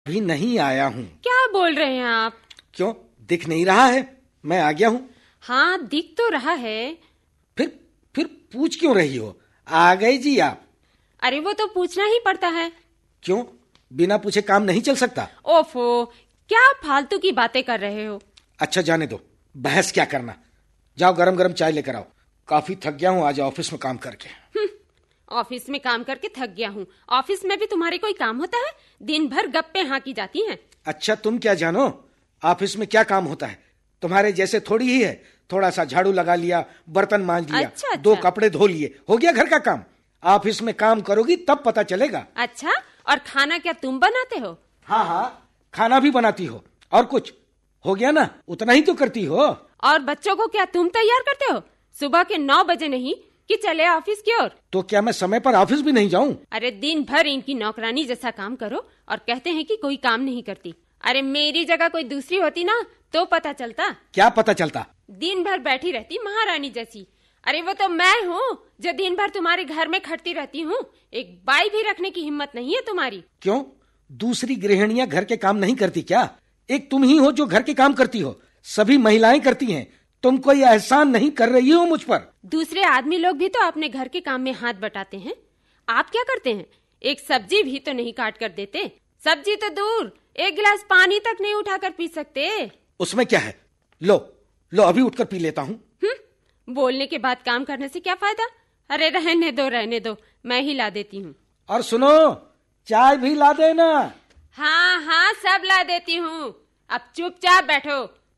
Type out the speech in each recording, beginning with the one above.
अभी नहीं आया हूँ। क्या बोल रहे हैं आप? क्यों, दिख नहीं रहा है? मैं आ गया हूँ। हाँ, दिख तो रहा है। फिर पूछ क्यों रही हो? आ गए जी आप। अरे वो तो पूछना ही पड़ता है। क्यों, बिना पूछे काम नहीं चल सकता? ओफो, क्या फालतू की बातें कर रहे हो? अच्छा जाने दो, बहस क्या करना। जाओ गरम गरम चाय लेकर आओ। काफी थक गया हूँ आज ऑफिस में काम करके। ऑफिस में काम करके थक गया हूँ? ऑफिस में भी तुम्हारे कोई काम होता है? दिन भर गप्पे हाँकी जाती हैं। अच्छा तुम क्या जानो ऑफिस में क्या काम होता है? तुम्हारे जैसे थोड़ी ही है। थोड़ा सा झाड़ू लगा लिया, बर्तन मांज लिया, अच्छा। 2 कपड़े धो लिए, हो गया घर का काम। ऑफिस में काम करोगी तब पता चलेगा। अच्छा, और खाना क्या तुम बनाते हो? हाँ, खाना भी बनाती हो। और कुछ हो गया ना, उतना ही तो करती हो। और बच्चों को क्या तुम तैयार करते हो? सुबह के 9 बजे नहीं कि चले ऑफिस की ओर? तो क्या मैं समय पर ऑफिस भी नहीं जाऊं? अरे दिन भर इनकी नौकरानी जैसा काम करो और कहते हैं कि कोई काम नहीं करती। अरे मेरी जगह कोई दूसरी होती ना तो पता चलता। क्या पता चलता? दिन भर बैठी रहती महारानी जैसी। अरे वो तो मैं हूँ जो दिन भर तुम्हारे घर में खटती रहती हूँ। एक बाई भी रखने की हिम्मत नहीं है तुम्हारी। क्यों, दूसरी गृहिणियां घर के काम नहीं करती क्या? एक तुम ही हो जो घर के काम करती हो। सभी महिलाएं करती हैं। तुम कोई एहसान नहीं कर रही हो मुझ पर। दूसरे आदमी लोग भी तो अपने घर के काम में हाथ बटाते हैं। आप क्या करते हैं? एक सब्जी भी तो नहीं काट कर देते। सब्जी तो दूर, एक गिलास पानी तक नहीं उठाकर पी सकते। उसमें क्या है? लो अभी उठकर पी लेता हूँ। बोलने के बाद काम करने से क्या फायदा? अरे रहने दो, मैं ही ला देती हूँ। और सुनो, चाय भी ला देना। हाँ, सब ला देती हूँ। अब चुपचाप बैठो।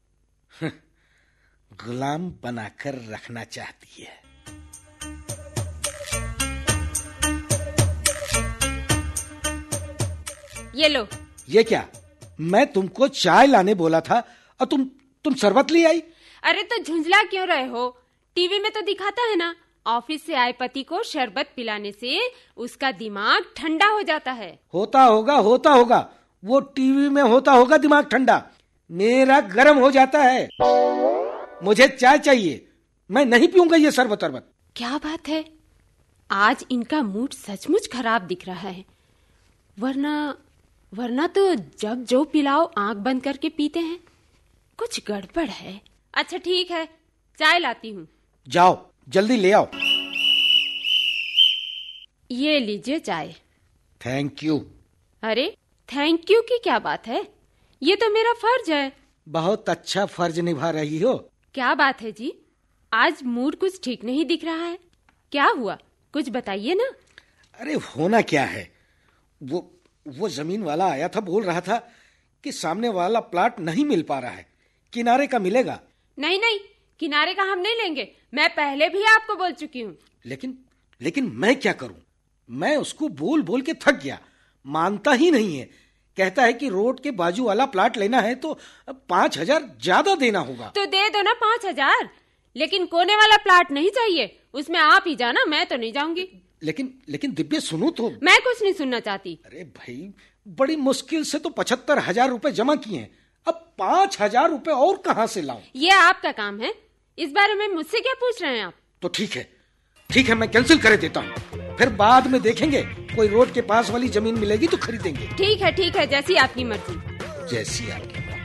गुलाम बनाकर रखना चाहती है। ये लो। ये क्या? मैं तुमको चाय लाने बोला था और तुम शरबत ले आई। अरे तो झुंझला क्यों रहे हो? टीवी में तो दिखाता है ना, ऑफिस से आए पति को शरबत पिलाने से उसका दिमाग ठंडा हो जाता है। होता होगा, वो टीवी में होता होगा दिमाग ठंडा। मेरा गर्म हो जाता है। मुझे चाय चाहिए, मैं नहीं पीऊंगा ये शरबत अरबत। क्या बात है, आज इनका मूड सचमुच खराब दिख रहा है। वरना तो जब जो पिलाओ आंख बंद करके पीते हैं। कुछ गड़बड़ है। अच्छा ठीक है, चाय लाती हूँ। जाओ जल्दी ले आओ। ये लीजिए चाय। Thank you. अरे थैंक यू की क्या बात है? ये तो मेरा फर्ज है। बहुत अच्छा फर्ज निभा रही हो। क्या बात है जी, आज मूड कुछ ठीक नहीं दिख रहा है। क्या हुआ, कुछ बताइए ना। अरे होना क्या है, वो जमीन वाला आया था, बोल रहा था कि सामने वाला प्लाट नहीं मिल पा रहा है, किनारे का मिलेगा। नहीं, किनारे का हम नहीं लेंगे। मैं पहले भी आपको बोल चुकी हूँ। लेकिन मैं क्या करूं? मैं उसको बोल बोल के थक गया, मानता ही नहीं है। कहता है कि रोड के बाजू वाला प्लाट लेना है तो 5,000 ज्यादा देना होगा। तो दे दो ना 5,000, लेकिन कोने वाला प्लाट नहीं चाहिए। उसमें आप ही जाना, मैं तो नहीं जाऊंगी। लेकिन दिव्या सुनो तो। मैं कुछ नहीं सुनना चाहती। अरे भाई, बड़ी मुश्किल से तो 75,000 रुपए जमा किए हैं। अब 5,000 रुपए और कहां से लाऊं? ये आपका काम है, इस बारे में मुझसे क्या पूछ रहे हैं आप? तो ठीक है, मैं कैंसिल कर देता हूँ। फिर बाद में देखेंगे, कोई रोड के पास वाली जमीन मिलेगी तो खरीदेंगे। ठीक है, जैसी आपकी मर्जी। जैसी आपकी मर्जी।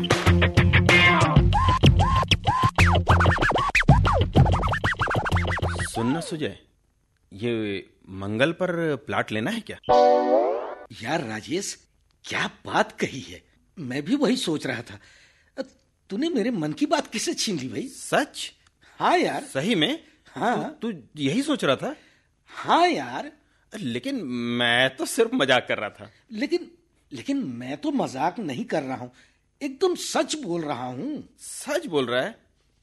सुनना सुजय, ये मंगल पर प्लाट लेना है क्या? यार राजेश, क्या बात कही है। मैं भी वही सोच रहा था। तूने मेरे मन की बात किससे छीन ली भाई? सच? हाँ यार। सही में? हाँ। तू यही सोच रहा था? हाँ यार। लेकिन मैं तो सिर्फ मजाक कर रहा था। लेकिन मैं तो मजाक नहीं कर रहा हूँ, एकदम सच बोल रहा हूँ। सच बोल रहा है?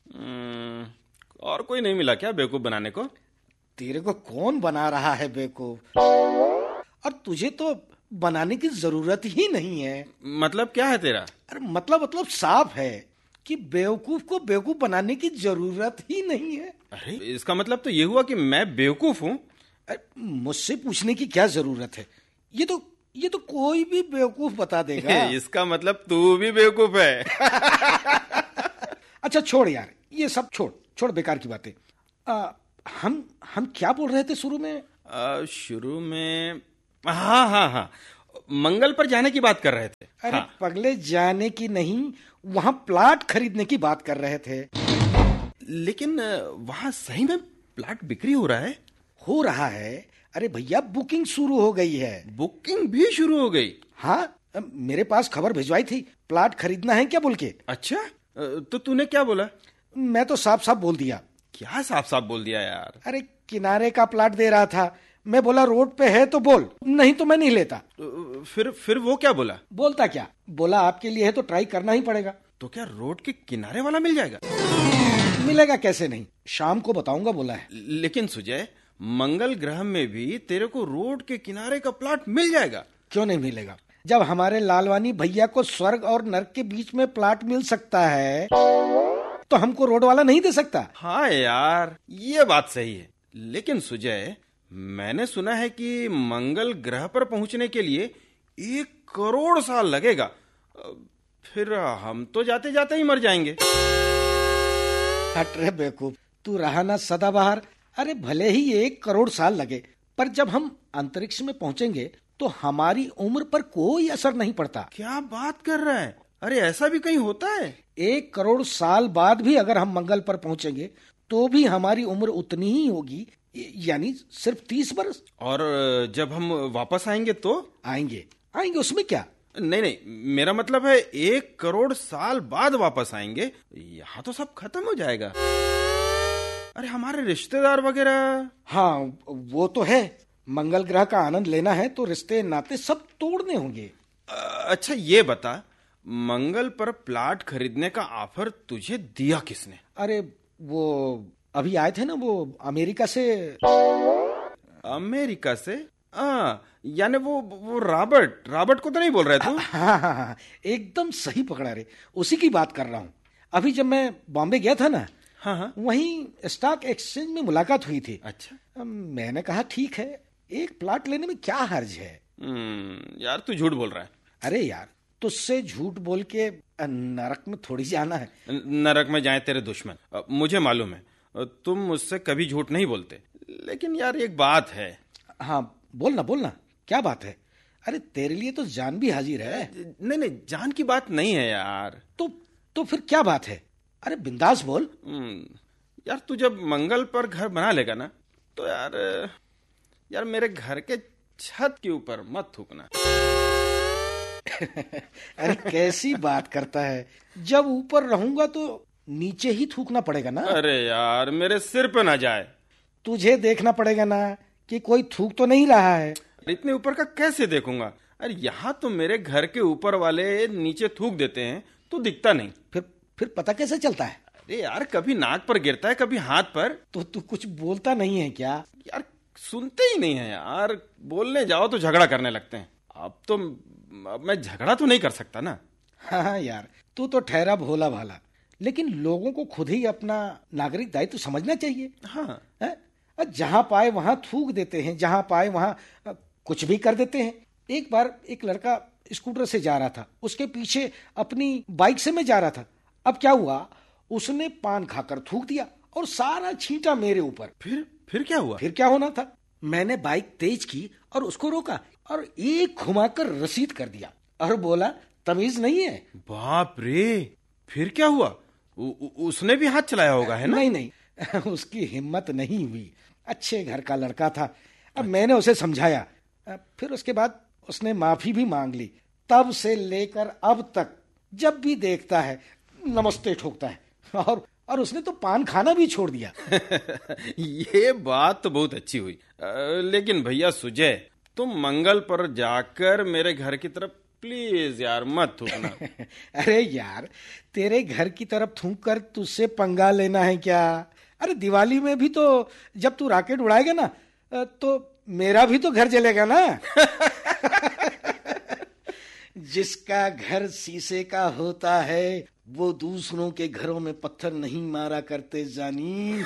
और कोई नहीं मिला क्या बेवकूफ बनाने को? तेरे को कौन बना रहा है बेवकूफ? और तुझे तो बनाने की जरूरत ही नहीं है। मतलब क्या है तेरा? अरे मतलब साफ है कि बेवकूफ को बेवकूफ बनाने की जरूरत ही नहीं है। अरे इसका मतलब तो ये हुआ कि मैं बेवकूफ हूँ? मुझसे पूछने की क्या जरूरत है? ये तो कोई भी बेवकूफ बता देगा। इसका मतलब तू भी बेवकूफ है। अच्छा छोड़ यार, ये सब छोड़ बेकार की बातें। हम क्या बोल रहे थे शुरू में? शुरू में हाँ, मंगल पर जाने की बात कर रहे थे। अरे हाँ। पगले, जाने की नहीं, वहां प्लाट खरीदने की बात कर रहे थे। लेकिन वहां सही में प्लाट बिक्री हो रहा है? हो रहा है। अरे भैया, बुकिंग शुरू हो गई है। बुकिंग भी शुरू हो गई? हाँ, मेरे पास खबर भिजवाई थी, प्लाट खरीदना है क्या बोल के। अच्छा, तो तूने क्या बोला? मैं तो साफ साफ बोल दिया। क्या साफ साफ बोल दिया यार? अरे किनारे का प्लाट दे रहा था, मैं बोला रोड पे है तो बोल, नहीं तो मैं नहीं लेता। फिर वो क्या बोला? बोलता क्या, बोला आपके लिए है तो ट्राई करना ही पड़ेगा। तो क्या रोड के किनारे वाला मिल जाएगा? मिलेगा कैसे नहीं, शाम को बताऊंगा बोला है। लेकिन सुजय, मंगल ग्रह में भी तेरे को रोड के किनारे का प्लाट मिल जाएगा? क्यों नहीं मिलेगा? जब हमारे लालवानी भैया को स्वर्ग और नर्क के बीच में प्लाट मिल सकता है तो हमको रोड वाला नहीं दे सकता? हाँ यार, ये बात सही है। लेकिन सुजय, मैंने सुना है कि मंगल ग्रह पर पहुंचने के लिए 1 करोड़ साल लगेगा। फिर हम तो जाते जाते ही मर जाएंगे। हट रे बेवकूफ, तू रहा ना सदाबहार। अरे भले ही 1 करोड़ साल लगे, पर जब हम अंतरिक्ष में पहुंचेंगे तो हमारी उम्र पर कोई असर नहीं पड़ता। क्या बात कर रहा है? अरे ऐसा भी कहीं होता है? 1 करोड़ साल बाद भी अगर हम मंगल पर पहुंचेंगे तो भी हमारी उम्र उतनी ही होगी, यानी सिर्फ 30 बरस। और जब हम वापस आएंगे तो? आएंगे उसमें क्या? नहीं, मेरा मतलब है 1 करोड़ साल बाद वापस आएंगे, यहाँ तो सब खत्म हो जाएगा। अरे हमारे रिश्तेदार वगैरह? हाँ, वो तो है। मंगल ग्रह का आनंद लेना है तो रिश्ते नाते सब तोड़ने होंगे। अच्छा ये बता, मंगल पर प्लाट खरीदने का ऑफर तुझे दिया किसने? अरे वो अभी आए थे ना, वो अमेरिका से। अमेरिका से? यानी वो रॉबर्ट को तो नहीं बोल रहे तू? हाँ, एकदम सही पकड़ा रे, उसी की बात कर रहा हूँ। अभी जब मैं बॉम्बे गया था ना, हाँ। वहीं स्टॉक एक्सचेंज में मुलाकात हुई थी। अच्छा। मैंने कहा ठीक है, एक प्लाट लेने में क्या हर्ज है। यार तू झूठ बोल रहा है। अरे यार, तुझसे झूठ बोल के नरक में थोड़ी जाना है। नरक में जाए तेरे दुश्मन, मुझे मालूम है तुम मुझसे कभी झूठ नहीं बोलते। लेकिन यार एक बात है। हाँ, बोलना, क्या बात है? अरे तेरे लिए तो जान भी हाजिर है। नहीं, जान की बात नहीं है यार। तो फिर क्या बात है? अरे बिंदास बोल। यार तू जब मंगल पर घर बना लेगा ना, तो यार मेरे घर के छत के ऊपर मत थूकना। अरे कैसी बात करता है, जब ऊपर रहूंगा तो नीचे ही थूकना पड़ेगा ना। अरे यार मेरे सिर पे ना जाए। तुझे देखना पड़ेगा ना कि कोई थूक तो नहीं रहा है। इतने ऊपर का कैसे देखूंगा? अरे यहाँ तो मेरे घर के ऊपर वाले नीचे थूक देते हैं तो दिखता नहीं। फिर पता कैसे चलता है? अरे यार कभी नाक पर गिरता है, कभी हाथ पर। तो तू कुछ बोलता नहीं है क्या? यार सुनते ही नहीं है यार, बोलने जाओ तो झगड़ा करने लगते हैं। अब मैं झगड़ा तो नहीं कर सकता ना। हाँ यार, तू तो ठहरा भोला भाला, लेकिन लोगों को खुद ही अपना नागरिक दायित्व समझना चाहिए। हाँ है? जहां पाए वहां थूक देते हैं, जहां पाए वहां कुछ भी कर देते हैं। एक बार एक लड़का स्कूटर से जा रहा था, उसके पीछे अपनी बाइक से मैं जा रहा था। अब क्या हुआ, उसने पान खाकर थूक दिया और सारा छींटा मेरे ऊपर। फिर क्या हुआ? फिर क्या होना था, मैंने बाइक तेज की और उसको रोका और एक घुमाकर रसीद कर दिया और बोला तमीज नहीं है। बाप रे, फिर क्या हुआ? उसने भी हाथ चलाया होगा, है ना? नहीं उसकी हिम्मत नहीं हुई। अच्छे घर का लड़का था। अब मैंने उसे समझाया, फिर उसके बाद उसने माफी भी मांग ली। तब से लेकर अब तक जब भी देखता है नमस्ते ठोकता है, और उसने तो पान खाना भी छोड़ दिया। ये बात तो बहुत अच्छी हुई। लेकिन भैया सुजय, तुम मंगल पर जाकर मेरे घर की तरफ प्लीज यार मत थूकना। अरे यार, तेरे घर की तरफ थूक कर तुझसे पंगा लेना है क्या? अरे दिवाली में भी तो जब तू रॉकेट उड़ाएगा ना, तो मेरा भी तो घर जलेगा ना। जिसका घर शीशे का होता है वो दूसरों के घरों में पत्थर नहीं मारा करते जानी।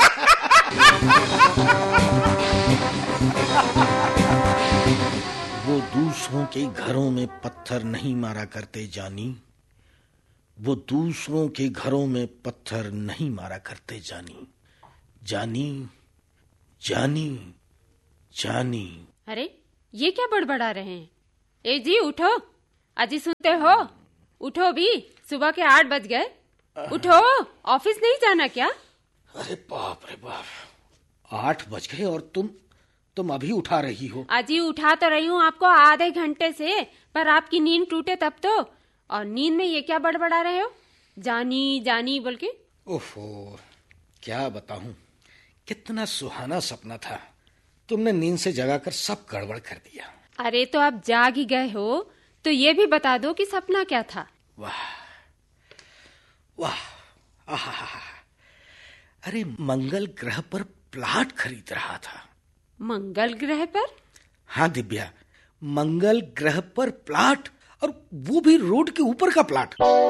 वो दूसरों के घरों में पत्थर नहीं मारा करते जानी। वो दूसरों के घरों में पत्थर नहीं मारा करते जानी। जानी जानी जानी। अरे ये क्या बड़बड़ा रहे हैं? ए जी उठो, अजी सुनते हो? उठो भी, सुबह के 8 बज गए। उठो, ऑफिस नहीं जाना क्या? अरे बाप रे बाप, 8 बज गए और तुम अभी उठा रही हो? अजी उठा तो रही हूँ आपको आधे घंटे से, पर आपकी नींद टूटे तब तो। और नींद में ये क्या बड़बड़ा रहे हो, जानी जानी बोल के? ओहो, क्या बताऊं, कितना सुहाना सपना था, तुमने नींद से जगाकर सब गड़बड़ कर दिया। अरे तो आप जाग ही गए हो तो ये भी बता दो कि सपना क्या था। वाह वाह, आहा, अरे मंगल ग्रह पर प्लाट खरीद रहा था। मंगल ग्रह पर? हाँ दिव्या, मंगल ग्रह पर प्लाट, और वो भी रोड के ऊपर का प्लाट।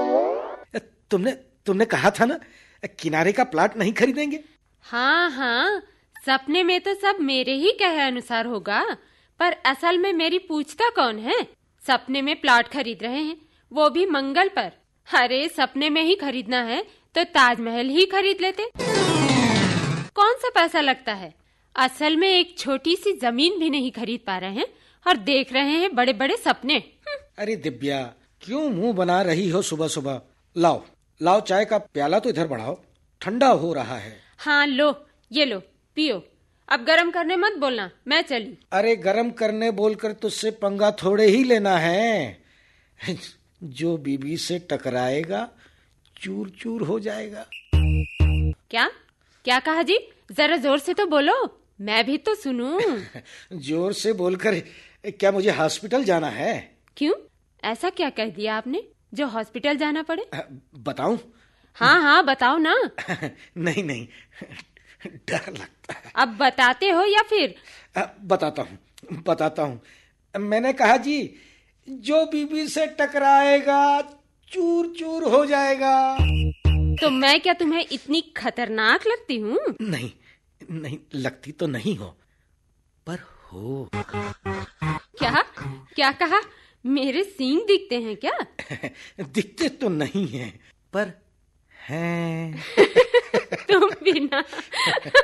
तुमने कहा था ना, किनारे का प्लाट नहीं खरीदेंगे। हाँ हाँ, सपने में तो सब मेरे ही कहे अनुसार होगा, पर असल में मेरी पूछता कौन है? सपने में प्लाट खरीद रहे हैं, वो भी मंगल पर। अरे सपने में ही खरीदना है तो ताजमहल ही खरीद लेते। कौन सा पैसा लगता है? असल में एक छोटी सी जमीन भी नहीं खरीद पा रहे हैं और देख रहे हैं बड़े बड़े सपने। अरे दिव्या, क्यों मुंह बना रही हो सुबह सुबह? लाओ चाय का प्याला तो इधर बढ़ाओ, ठंडा हो रहा है। हाँ लो, ये लो पियो। अब गरम करने मत बोलना, मैं चली। अरे गरम करने बोलकर तुझसे पंगा थोड़े ही लेना है। जो बीबी से टकराएगा चूर चूर हो जाएगा। क्या कहा जी? जरा जोर से तो बोलो, मैं भी तो सुनूं। जोर से बोलकर क्या मुझे हॉस्पिटल जाना है? क्यों, ऐसा क्या कह दिया आपने जो हॉस्पिटल जाना पड़े? बताऊं? हाँ बताओ ना। नहीं, डर लगता है। अब बताते हो या फिर? बताता हूँ। मैंने कहा जी, जो बीबी से टकराएगा चूर चूर हो जाएगा। तो मैं क्या तुम्हें इतनी खतरनाक लगती हूँ? नहीं लगती तो नहीं हो, पर हो। क्या कहा? मेरे सींग दिखते हैं क्या? दिखते तो नहीं हैं, पर हैं। तुम भी ना।